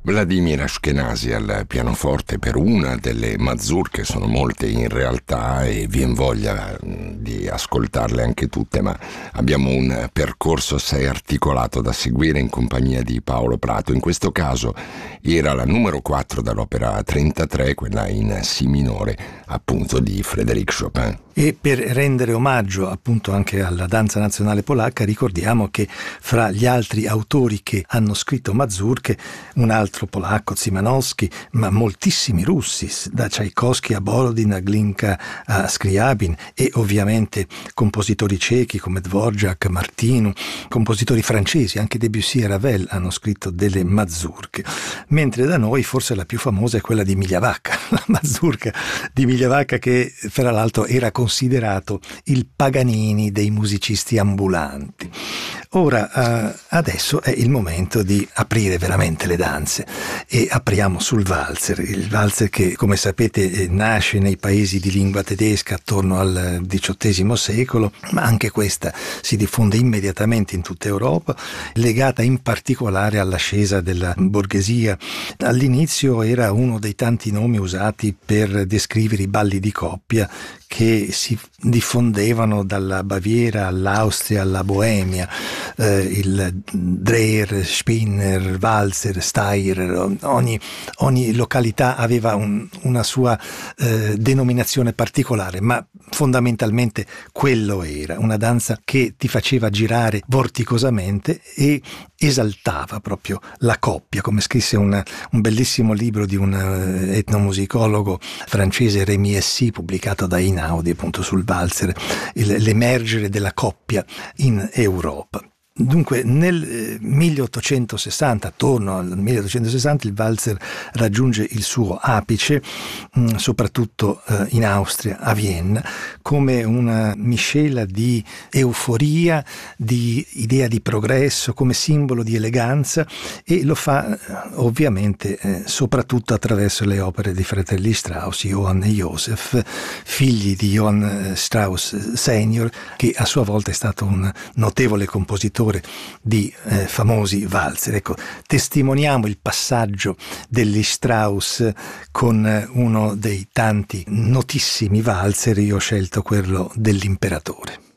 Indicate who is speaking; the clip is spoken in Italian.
Speaker 1: Vladimir Ashkenazy al pianoforte per una delle mazurche, sono molte in realtà e vien voglia di ascoltarle anche tutte, ma abbiamo un percorso assai articolato da seguire in compagnia di Paolo Prato. In questo caso era la numero 4 dall'opera 33, quella in Si minore, appunto di Frédéric Chopin.
Speaker 2: E per rendere omaggio appunto anche alla danza nazionale polacca, ricordiamo che fra gli altri autori che hanno scritto mazurche, un altro polacco, Szymanowski, ma moltissimi russi, da Tchaikovsky a Borodin, a Glinka, a Scriabin, e ovviamente compositori cechi come Dvorak, Martinu, compositori francesi, anche Debussy e Ravel hanno scritto delle mazurche, mentre da noi forse la più famosa è quella di Emilia Vacca, la mazurka di Emilia Vacca, che fra l'altro era considerato il Paganini dei musicisti ambulanti. Ora, adesso è il momento di aprire veramente le danze e apriamo sul valzer, il valzer che, come sapete, nasce nei paesi di lingua tedesca attorno al XVIII secolo, ma anche questa si diffonde immediatamente in tutta Europa, legata in particolare all'ascesa della borghesia. All'inizio era uno dei tanti nomi usati per descrivere i balli di coppia che si diffondevano dalla Baviera all'Austria alla Boemia, il Dreher, Spinner, Walzer, Steirer, ogni località aveva una sua denominazione particolare, ma fondamentalmente quello era una danza che ti faceva girare vorticosamente e esaltava proprio la coppia, come scrisse un bellissimo libro di un etnomusicologo francese, Rémy Essy, pubblicato da Einaudi, appunto sul valzer, l'emergere della coppia in Europa. Dunque nel 1860, attorno al 1860, il valzer raggiunge il suo apice, soprattutto in Austria, a Vienna, come una miscela di euforia, di idea di progresso, come simbolo di eleganza, e lo fa ovviamente soprattutto attraverso le opere dei fratelli Strauss, Johann e Joseph, figli di Johann Strauss senior, che a sua volta è stato un notevole compositore di famosi valzer. Ecco, testimoniamo il passaggio degli Strauss con uno dei tanti notissimi valzer. Io ho scelto quello dell'Imperatore.